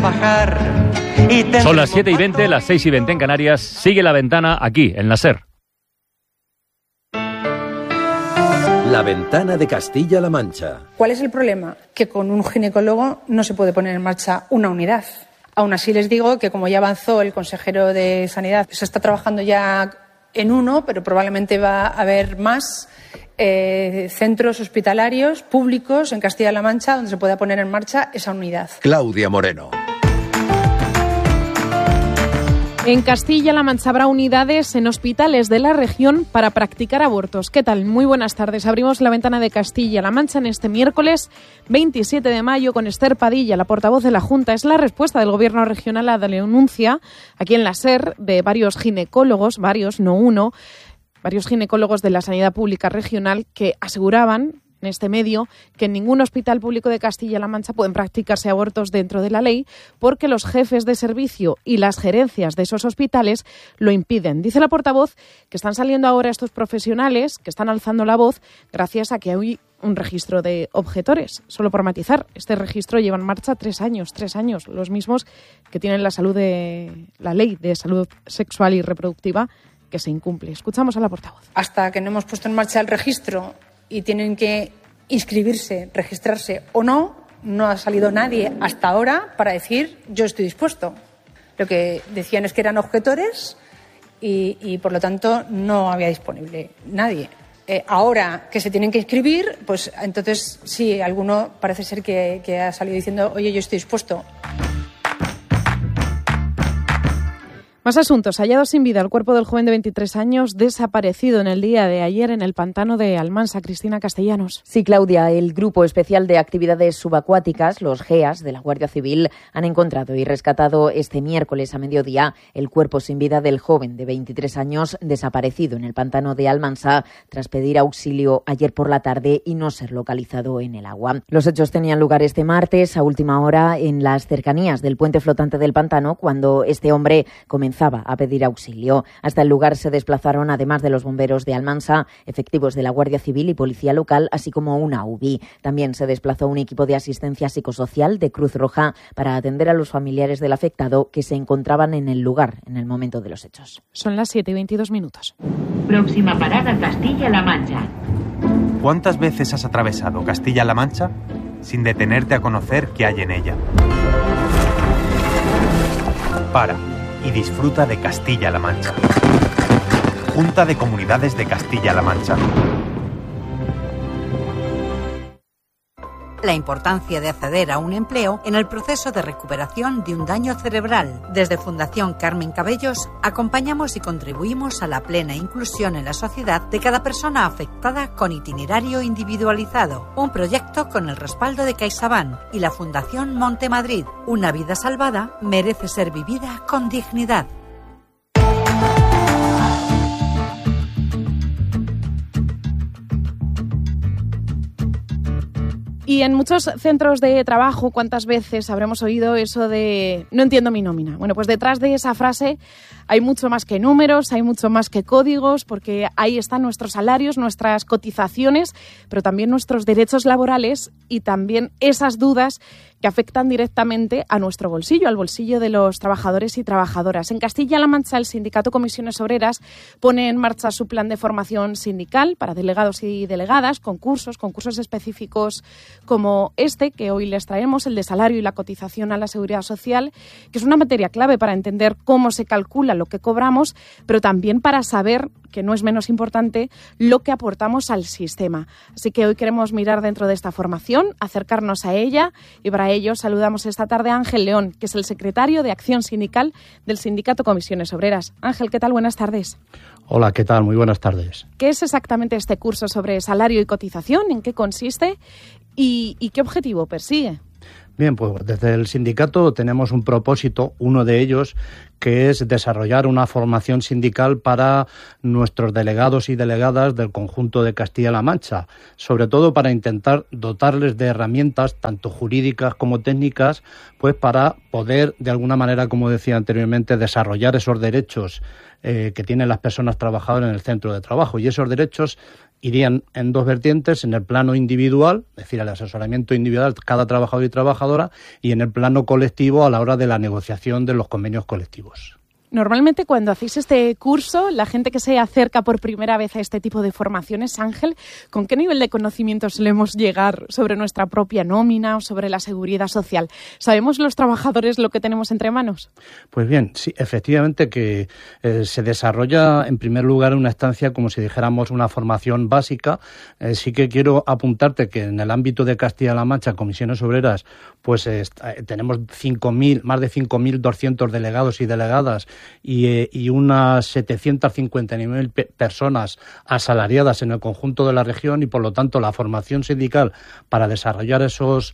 trabajar. Son las 7:20, las 6:20 en Canarias. Sigue La Ventana aquí, en la SER. La Ventana de Castilla-La Mancha. ¿Cuál es el problema? Que con un ginecólogo no se puede poner en marcha una unidad. Aún así les digo que, como ya avanzó el consejero de Sanidad, se está trabajando ya en uno, pero probablemente va a haber más centros hospitalarios públicos en Castilla-La Mancha donde se pueda poner en marcha esa unidad. Claudia Moreno. En Castilla-La Mancha habrá unidades en hospitales de la región para practicar abortos. ¿Qué tal? Muy buenas tardes. Abrimos La Ventana de Castilla-La Mancha en este miércoles 27 de mayo con Esther Padilla, la portavoz de la Junta. Es la respuesta del Gobierno regional a la denuncia aquí en la SER de varios ginecólogos, varios, no uno, varios ginecólogos de la sanidad pública regional que aseguraban en este medio que en ningún hospital público de Castilla-La Mancha pueden practicarse abortos dentro de la ley porque los jefes de servicio y las gerencias de esos hospitales lo impiden. Dice la portavoz que están saliendo ahora estos profesionales que están alzando la voz gracias a que hay un registro de objetores. Solo por matizar, este registro lleva en marcha 3 años, los mismos que tienen la ley de salud sexual y reproductiva que se incumple. Escuchamos a la portavoz. Hasta que no hemos puesto en marcha el registro y tienen que inscribirse, registrarse o no, no ha salido nadie hasta ahora para decir yo estoy dispuesto. Lo que decían es que eran objetores y por lo tanto no había disponible nadie. Ahora que se tienen que inscribir, pues entonces sí, alguno parece ser que ha salido diciendo oye, yo estoy dispuesto. Más asuntos. Hallado sin vida el cuerpo del joven de 23 años desaparecido en el día de ayer en el pantano de Almansa. Cristina Castellanos. Sí, Claudia, el Grupo Especial de Actividades Subacuáticas, los GEAS, de la Guardia Civil, han encontrado y rescatado este miércoles a mediodía el cuerpo sin vida del joven de 23 años desaparecido en el pantano de Almansa tras pedir auxilio ayer por la tarde y no ser localizado en el agua. Los hechos tenían lugar este martes a última hora en las cercanías del puente flotante del pantano cuando este hombre comenzaba a pedir auxilio. Hasta el lugar se desplazaron, además de los bomberos de Almansa, efectivos de la Guardia Civil y Policía Local, así como una UBI. También se desplazó un equipo de asistencia psicosocial de Cruz Roja para atender a los familiares del afectado que se encontraban en el lugar en el momento de los hechos. Son las 7:22. Próxima parada, Castilla-La Mancha. ¿Cuántas veces has atravesado Castilla-La Mancha sin detenerte a conocer qué hay en ella? Para y disfruta de Castilla-La Mancha. Junta de Comunidades de Castilla-La Mancha. La importancia de acceder a un empleo en el proceso de recuperación de un daño cerebral. Desde Fundación Carmen Cabellos acompañamos y contribuimos a la plena inclusión en la sociedad de cada persona afectada con itinerario individualizado. Un proyecto con el respaldo de CaixaBank y la Fundación Montemadrid. Una vida salvada merece ser vivida con dignidad. Y en muchos centros de trabajo, ¿cuántas veces habremos oído eso de no entiendo mi nómina? Bueno, pues detrás de esa frase hay mucho más que números, hay mucho más que códigos, porque ahí están nuestros salarios, nuestras cotizaciones, pero también nuestros derechos laborales y también esas dudas que afectan directamente a nuestro bolsillo, al bolsillo de los trabajadores y trabajadoras. En Castilla-La Mancha, el sindicato Comisiones Obreras pone en marcha su plan de formación sindical para delegados y delegadas, concursos específicos como este que hoy les traemos, el de salario y la cotización a la Seguridad Social, que es una materia clave para entender cómo se calcula lo que cobramos, pero también para saber, que no es menos importante, lo que aportamos al sistema. Así que hoy queremos mirar dentro de esta formación, acercarnos a ella, y para ello saludamos esta tarde a Ángel León, que es el secretario de Acción Sindical del Sindicato Comisiones Obreras. Ángel, ¿qué tal? Buenas tardes. Hola, ¿qué tal? Muy buenas tardes. ¿Qué es exactamente este curso sobre salario y cotización? ¿En qué consiste? ¿Y qué objetivo persigue? Bien, pues desde el sindicato tenemos un propósito, uno de ellos, que es desarrollar una formación sindical para nuestros delegados y delegadas del conjunto de Castilla-La Mancha, sobre todo para intentar dotarles de herramientas, tanto jurídicas como técnicas, pues para poder, de alguna manera, como decía anteriormente, desarrollar esos derechos que tienen las personas trabajadoras en el centro de trabajo. Y esos derechos irían en dos vertientes: en el plano individual, es decir, el asesoramiento individual de cada trabajador y trabajadora, y en el plano colectivo a la hora de la negociación de los convenios colectivos. Normalmente cuando hacéis este curso, la gente que se acerca por primera vez a este tipo de formaciones, Ángel, ¿con qué nivel de conocimiento solemos llegar sobre nuestra propia nómina o sobre la seguridad social? ¿Sabemos los trabajadores lo que tenemos entre manos? Pues bien, sí, efectivamente que se desarrolla en primer lugar una estancia, como si dijéramos, una formación básica. Sí que quiero apuntarte que en el ámbito de Castilla-La Mancha, Comisiones Obreras, pues tenemos más de 5.200 delegados y delegadas y unas 759.000 personas asalariadas en el conjunto de la región, y por lo tanto la formación sindical para desarrollar esas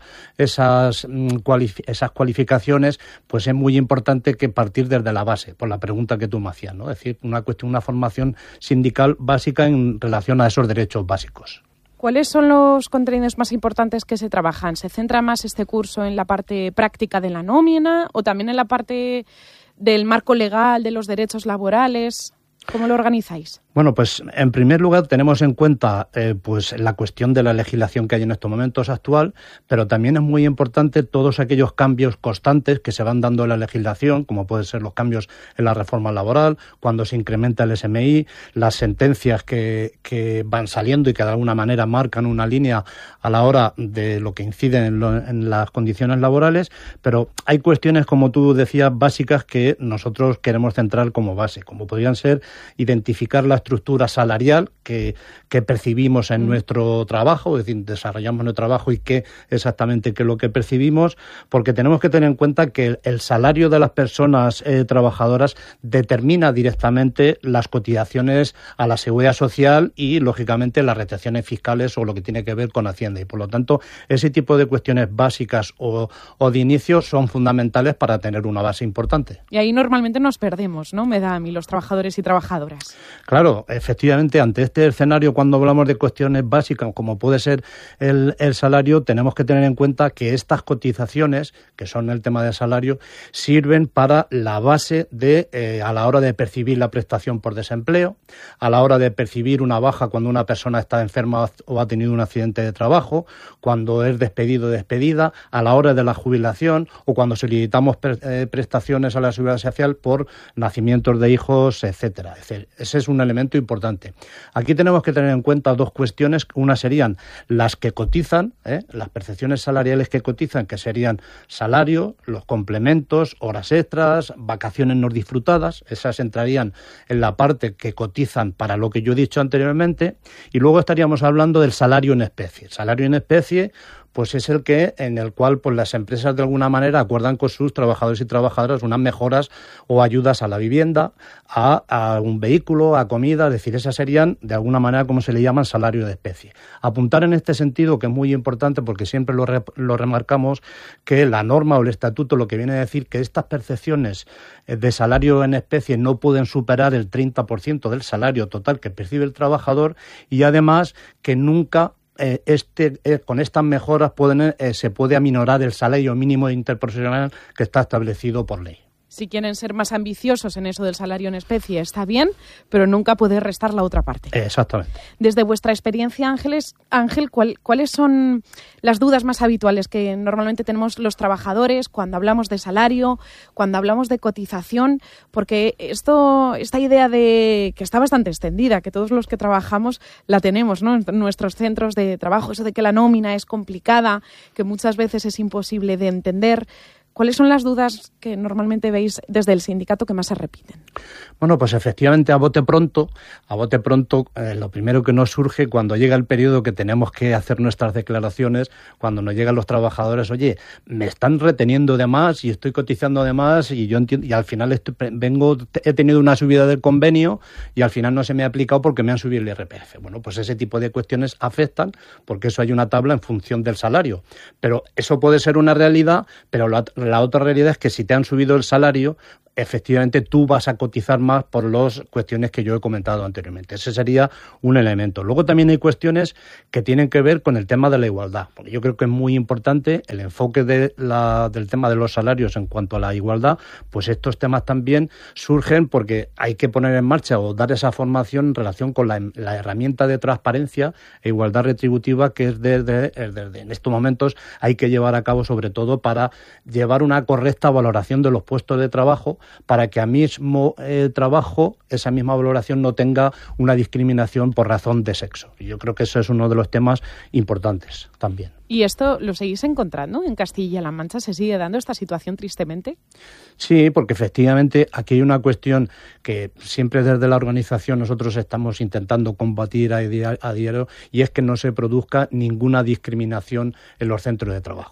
cualificaciones pues es muy importante que partir desde la base, por la pregunta que tú me hacías, ¿no? Es decir, una formación sindical básica en relación a esos derechos básicos. ¿Cuáles son los contenidos más importantes que se trabajan? ¿Se centra más este curso en la parte práctica de la nómina o también en la parte del marco legal, de los derechos laborales? ¿Cómo lo organizáis? Bueno, pues en primer lugar tenemos en cuenta pues la cuestión de la legislación que hay en estos momentos actual, pero también es muy importante todos aquellos cambios constantes que se van dando en la legislación, como pueden ser los cambios en la reforma laboral, cuando se incrementa el SMI, las sentencias que van saliendo y que de alguna manera marcan una línea a la hora de lo que incide en las condiciones laborales, pero hay cuestiones, como tú decías, básicas que nosotros queremos centrar como base, como podrían ser identificar la estructura salarial que percibimos en nuestro trabajo, es decir, desarrollamos nuestro trabajo y qué es lo que percibimos, porque tenemos que tener en cuenta que el salario de las personas trabajadoras determina directamente las cotizaciones a la seguridad social y, lógicamente, las retenciones fiscales o lo que tiene que ver con Hacienda. Y, por lo tanto, ese tipo de cuestiones básicas o de inicio son fundamentales para tener una base importante. Y ahí normalmente nos perdemos, ¿no? Me da a mí, los trabajadores y trabajadoras. Claro, efectivamente, ante este escenario, cuando hablamos de cuestiones básicas, como puede ser el salario, tenemos que tener en cuenta que estas cotizaciones, que son el tema del salario, sirven para la base a la hora de percibir la prestación por desempleo, a la hora de percibir una baja cuando una persona está enferma o ha tenido un accidente de trabajo, cuando es despedido o despedida, a la hora de la jubilación o cuando solicitamos prestaciones a la seguridad social por nacimientos de hijos, etcétera. Es decir, ese es un elemento importante. Aquí tenemos que tener en cuenta dos cuestiones. Una serían las que cotizan, las percepciones salariales que cotizan, que serían salario, los complementos, horas extras, vacaciones no disfrutadas. Esas entrarían en la parte que cotizan para lo que yo he dicho anteriormente. Y luego estaríamos hablando del salario en especie. El salario en especie pues es en el cual pues las empresas de alguna manera acuerdan con sus trabajadores y trabajadoras unas mejoras o ayudas a la vivienda, a un vehículo, a comida. Es decir, esas serían de alguna manera como se le llaman salario de especie. Apuntar en este sentido, que es muy importante porque siempre lo remarcamos, que la norma o el estatuto lo que viene a decir que estas percepciones de salario en especie no pueden superar el 30% del salario total que percibe el trabajador, y además que nunca con estas mejoras se puede aminorar el salario mínimo interprofesional que está establecido por ley. Si quieren ser más ambiciosos en eso del salario en especie, está bien, pero nunca puede restar la otra parte. Exactamente. Desde vuestra experiencia, Ángel, ¿cuáles son las dudas más habituales que normalmente tenemos los trabajadores cuando hablamos de salario, cuando hablamos de cotización? Porque esta idea de que está bastante extendida, que todos los que trabajamos la tenemos, ¿no?, en nuestros centros de trabajo, eso de que la nómina es complicada, que muchas veces es imposible de entender. ¿Cuáles son las dudas que normalmente veis desde el sindicato que más se repiten? Bueno, pues efectivamente a bote pronto, lo primero que nos surge cuando llega el periodo que tenemos que hacer nuestras declaraciones, cuando nos llegan los trabajadores, oye, me están reteniendo de más y estoy cotizando de más y yo entiendo, y al final he tenido una subida del convenio y al final no se me ha aplicado porque me han subido el IRPF. Bueno, pues ese tipo de cuestiones afectan porque eso hay una tabla en función del salario. Pero eso puede ser una realidad, pero la la otra realidad es que si te han subido el salario, efectivamente tú vas a cotizar más por las cuestiones que yo he comentado anteriormente. Ese sería un elemento. Luego también hay cuestiones que tienen que ver con el tema de la igualdad, porque yo creo que es muy importante el enfoque del tema de los salarios en cuanto a la igualdad, pues estos temas también surgen porque hay que poner en marcha o dar esa formación en relación con la herramienta de transparencia e igualdad retributiva que es desde en estos momentos hay que llevar a cabo, sobre todo para llevar una correcta valoración de los puestos de trabajo, para que al mismo trabajo esa misma valoración no tenga una discriminación por razón de sexo. Y yo creo que eso es uno de los temas importantes también. ¿Y esto lo seguís encontrando en Castilla-La Mancha? ¿Se sigue dando esta situación tristemente? Sí, porque efectivamente aquí hay una cuestión que siempre desde la organización nosotros estamos intentando combatir a diario, y es que no se produzca ninguna discriminación en los centros de trabajo.